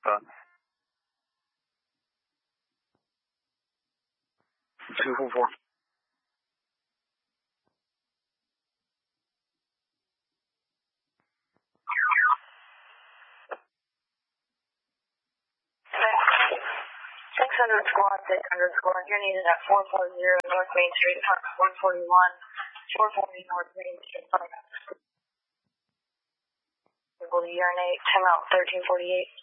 244. Squad, 600 squad. You're needed at 440 North Main Street, 141, 440 North Main Street. Able to urinate, 10 out, 1348.